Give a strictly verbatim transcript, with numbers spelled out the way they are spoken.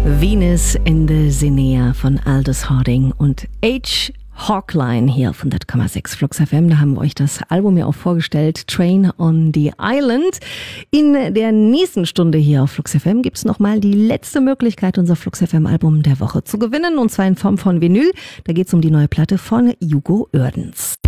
Venus in the Zinnia von Aldous Harding und H. Hawkline hier auf hundert Komma sechs Flux F M. Da haben wir euch das Album ja auch vorgestellt, Train on the Island. In der nächsten Stunde hier auf Flux F M gibt es nochmal die letzte Möglichkeit, unser Flux F M Album der Woche zu gewinnen. Und zwar in Form von Vinyl. Da geht es um die neue Platte von Hugo Oerdens.